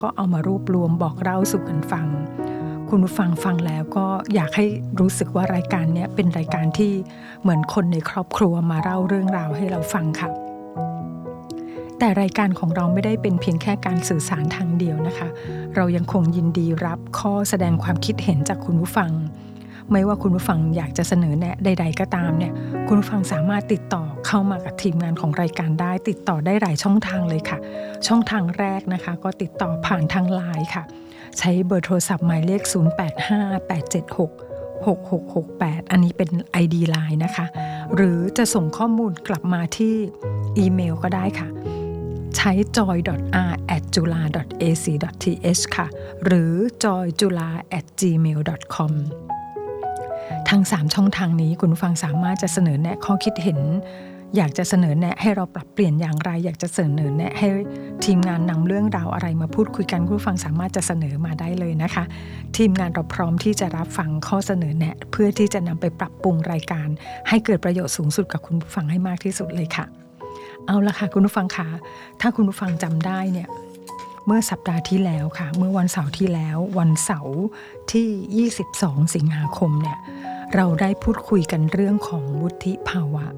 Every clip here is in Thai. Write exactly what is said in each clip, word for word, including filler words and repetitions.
ก็เอามารวบรวมบอกเล่าสู่กันฟังคุณผู้ฟังฟังแล้วก็อยากให้รู้สึกว่ารายการนี้เป็นรายการที่เหมือนคนในครอบครัวมาเล่าเรื่องราวให้เราฟังค่ะแต่รายการของเราไม่ได้เป็นเพียงแค่การสื่อสารทางเดียวนะคะเรายังคงยินดีรับข้อแสดงความคิดเห็นจากคุณผู้ฟังไม่ว่าคุณผู้ฟังอยากจะเสนอแนะใดๆก็ตามเนี่ยคุณผู้ฟังสามารถติดต่อเข้ามากับทีมงานของรายการได้ติดต่อได้หลายช่องทางเลยค่ะช่องทางแรกนะคะก็ติดต่อผ่านทาง ไลน์ ค่ะใช้เบอร์โทรศัพท์หมายเลขศูนย์ แปด ห้า แปด เจ็ด หก หก หก หก แปดอันนี้เป็น ไอ ดี ไลน์ นะคะหรือจะส่งข้อมูลกลับมาที่อีเมลก็ได้ค่ะใช้ จอย ดอท อาร์ แอท จุฬา ดอท เอ ซี ดอท ที เอช ค่ะหรือ จอย จุฬา แอท จีเมล ดอท คอม ทั้งสามช่องทางนี้คุณผู้ฟังสามารถจะเสนอแนะข้อคิดเห็นอยากจะเสนอแนะให้เราปรับเปลี่ยนอย่างไรอยากจะเสนอแนะให้ทีมงานนำเรื่องราวอะไรมาพูดคุยกันคุณผู้ฟังสามารถจะเสนอมาได้เลยนะคะทีมงานเราพร้อมที่จะรับฟังข้อเสนอแนะเพื่อที่จะนำไปปรับปรุงรายการให้เกิดประโยชน์สูงสุดกับคุณผู้ฟังให้มากที่สุดเลยค่ะเอาละค่ะคุณผู้ฟังค่ะถ้าคุณผู้ฟังจำได้เนี่ยเมื่อสัปดาห์ที่แล้วค่ะเมื่อวันเสาร์ที่แล้ววันเสาร์ที่ยี่สิบสองสิงหาคมเนี่ยเราได้พูดคุยกันเรื่องของวุฒิภาวะ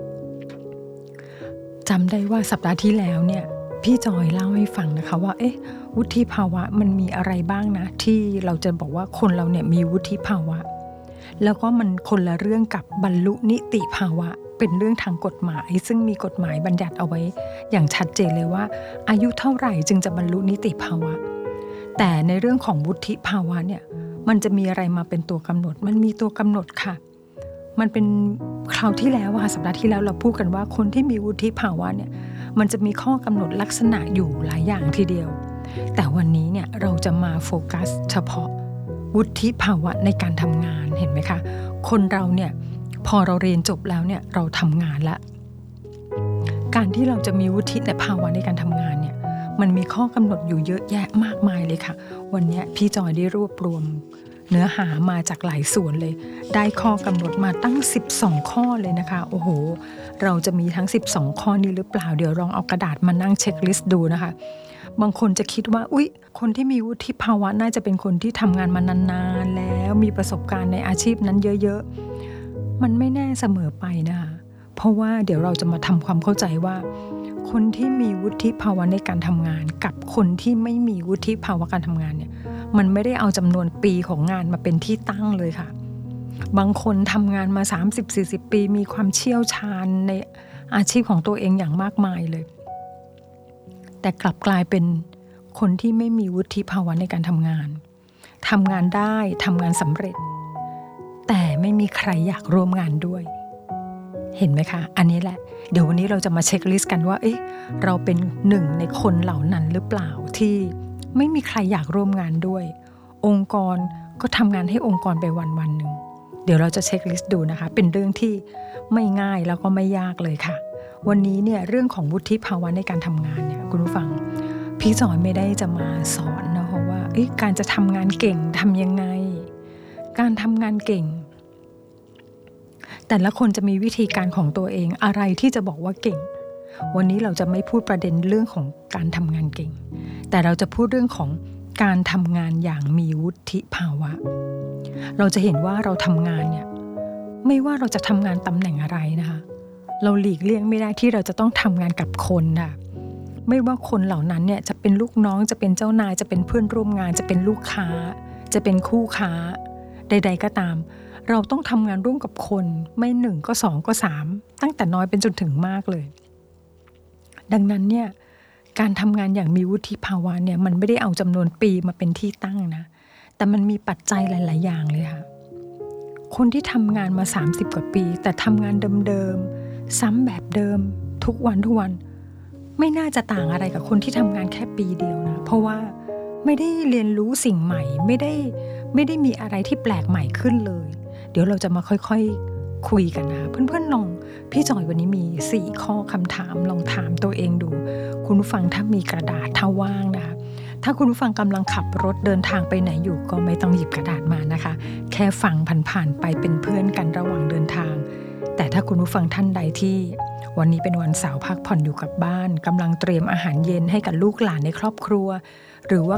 จำได้ว่าสัปดาห์ที่แล้วเนี่ยพี่จอยเล่าให้ฟังนะคะว่าเอ๊ะวุฒิภาวะมันมีอะไรบ้างนะที่เราจะบอกว่าคนเราเนี่ยมีวุฒิภาวะแล้วก็มันคนละเรื่องกับบรรลุนิติภาวะเป็นเรื่องทางกฎหมายซึ่งมีกฎหมายบัญญัติเอาไว้อย่างชัดเจนเลยว่าอายุเท่าไหร่จึงจะบรรลุนิติภาวะแต่ในเรื่องของวุฒิภาวะเนี่ยมันจะมีอะไรมาเป็นตัวกำหนดมันมีตัวกำหนดค่ะมันเป็นคราวที่แล้วอะสัปดาห์ที่แล้วเราพูดกันว่าคนที่มีวุฒิภาวะเนี่ยมันจะมีข้อกำหนดลักษณะอยู่หลายอย่างทีเดียวแต่วันนี้เนี่ยเราจะมาโฟกัสเฉพาะวุฒิภาวะในการทำงานเห็นไหมคะคนเราเนี่ยพอเราเรียนจบแล้วเนี่ยเราทำงานละการที่เราจะมีวุฒิภาวะในการทำงานเนี่ยมันมีข้อกำหนดอยู่เยอะแยะมากมายเลยค่ะวันนี้พี่จอยได้รวบรวมเนื้อหามาจากหลายส่วนเลยได้ข้อกำหนดมาตั้งสิบสองข้อเลยนะคะโอ้โหเราจะมีทั้งสิบสองข้อนี้หรือเปล่าเดี๋ยวลองเอากระดาษมานั่งเช็คลิสต์ดูนะคะบางคนจะคิดว่าอุ๊ยคนที่มีวุฒิภาวะน่าจะเป็นคนที่ทำงานมานานๆแล้วมีประสบการณ์ในอาชีพนั้นเยอะๆมันไม่แน่เสมอไปนะคะเพราะว่าเดี๋ยวเราจะมาทำความเข้าใจว่าคนที่มีวุฒิภาวะในการทำงานกับคนที่ไม่มีวุฒิภาวะการทำงานเนี่ยมันไม่ได้เอาจำนวนปีของงานมาเป็นที่ตั้งเลยค่ะบางคนทำงานมา สามสิบถึงสี่สิบ ปีมีความเชี่ยวชาญในอาชีพของตัวเองอย่างมากมายเลยแต่กลับกลายเป็นคนที่ไม่มีวุฒิภาวะในการทำงานทำงานได้ทำงานสำเร็จแต่ไม่มีใครอยากร่วมงานด้วยเห็นไหมคะอันนี้แหละเดี๋ยววันนี้เราจะมาเช็คลิสต์กันว่าเอ๊ะเราเป็นหนึ่งในคนเหล่านั้นหรือเปล่าที่ไม่มีใครอยากร่วมงานด้วยองค์กรก็ทำงานให้องค์กรไปวันวันหนึ่งเดี๋ยวเราจะเช็คลิสต์ดูนะคะเป็นเรื่องที่ไม่ง่ายแล้วก็ไม่ยากเลยค่ะวันนี้เนี่ยเรื่องของวุฒิภาวะในการทำงานเนี่ยคุณผู้ฟังพี่จอยไม่ได้จะมาสอนนะคะว่าเอ๊ะการจะทำงานเก่งทำยังไงการทำงานเก่งแต่ละคนจะมีวิธีการของตัวเองอะไรที่จะบอกว่าเก่งวันนี้เราจะไม่พูดประเด็นเรื่องของการทำงานเก่งแต่เราจะพูดเรื่องของการทำงานอย่างมีวุฒิภาวะเราจะเห็นว่าเราทำงานเนี่ยไม่ว่าเราจะทำงานตำแหน่งอะไรนะคะเราหลีกเลี่ยงไม่ได้ที่เราจะต้องทำงานกับคนนะไม่ว่าคนเหล่านั้นเนี่ยจะเป็นลูกน้องจะเป็นเจ้านายจะเป็นเพื่อนร่วมงานจะเป็นลูกค้าจะเป็นคู่ค้าใดๆก็ตามเราต้องทำงานร่วมกับคนไม่หนึ่งก็สองก็สามตั้งแต่น้อยเป็นจนถึงมากเลยดังนั้นเนี่ยการทำงานอย่างมีวุฒิภาวะเนี่ยมันไม่ได้เอาจำนวนปีมาเป็นที่ตั้งนะแต่มันมีปัจจัยหลายๆอย่างเลยค่ะคนที่ทำงานมาสามสิบกว่าปีแต่ทำงานเดิมๆซ้ำแบบเดิมทุกวันทุกวันไม่น่าจะต่างอะไรกับคนที่ทำงานแค่ปีเดียวนะเพราะว่าไม่ได้เรียนรู้สิ่งใหม่ไม่ได้ไม่ได้มีอะไรที่แปลกใหม่ขึ้นเลยเดี๋ยวเราจะมาค่อยๆคุยกันนะเพื่อนๆลองพี่จอยวันนี้มีสี่ข้อคำถามลองถามตัวเองดูคุณผู้ฟังถ้ามีกระดาษถ้าว่างนะคะถ้าคุณผู้ฟังกำลังขับรถเดินทางไปไหนอยู่ก็ไม่ต้องหยิบกระดาษมานะคะแค่ฟังผ่านๆไปเป็นเพื่อนกันระหว่างเดินทางแต่ถ้าคุณผู้ฟังท่านใดที่วันนี้เป็นวันเสาร์พักผ่อนอยู่กับบ้านกำลังเตรียมอาหารเย็นให้กับลูกหลานในครอบครัวหรือว่า